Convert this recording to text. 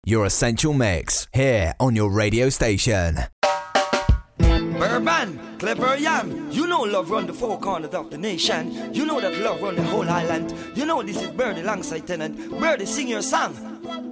Your Essential Mix, here on your radio station. Urban, Clever Yam, you know love run the four corners of the nation. You know that love run the whole island. You know this is Birdie alongside Tennant. Birdie, sing your song.